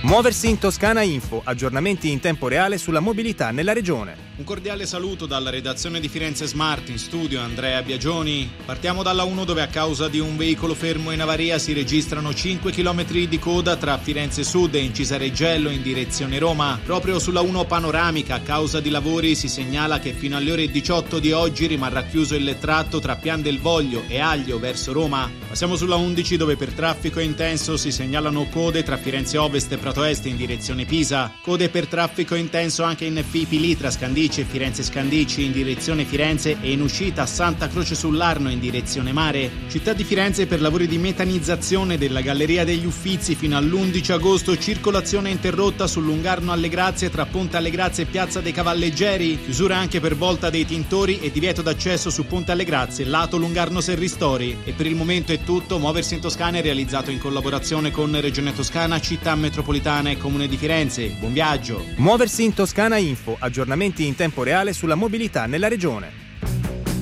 Muoversi in Toscana Info, aggiornamenti in tempo reale sulla mobilità nella regione. Un cordiale saluto dalla redazione di Firenze Smart, in studio Andrea Biagioni. Partiamo dalla 1 dove a causa di un veicolo fermo in avaria si registrano 5 km di coda tra Firenze Sud e Incisareggello in direzione Roma. Proprio sulla 1 panoramica a causa di lavori si segnala che fino alle ore 18 di oggi rimarrà chiuso il tratto tra Pian del Voglio e Aglio verso Roma. Passiamo sulla 11 dove per traffico intenso si segnalano code tra Firenze Ovest e Prato Est in direzione Pisa. Code per traffico intenso anche in FIP Litra Scandicci e Firenze Scandicci in direzione Firenze e in uscita a Santa Croce sull'Arno in direzione Mare. Città di Firenze per lavori di metanizzazione della Galleria degli Uffizi fino all'11 agosto, circolazione interrotta sul Lungarno alle Grazie tra Ponte alle Grazie e Piazza dei Cavalleggeri, chiusura anche per Volta dei Tintori e divieto d'accesso su Ponte alle Grazie lato Lungarno Serristori. E per il momento è tutto. Muoversi in Toscana è realizzato in collaborazione con Regione Toscana, Città Metropolitana e Comune di Firenze. Buon viaggio! Muoversi in Toscana Info, aggiornamenti in tempo reale sulla mobilità nella regione.